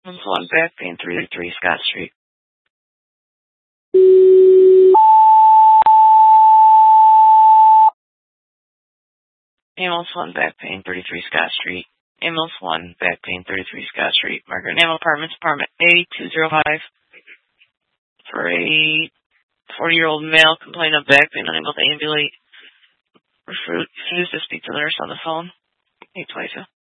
Ambulance 1, back pain, 333 Scott Street. Ambulance 1, back pain, 33 Scott Street. Ambulance 1, back pain, 33 Scott Street. Margaret Animal Apartments, apartment 8205. For a 40-year-old male complaining of back pain, unable to ambulate. Refused to speak to the nurse on the phone. 822.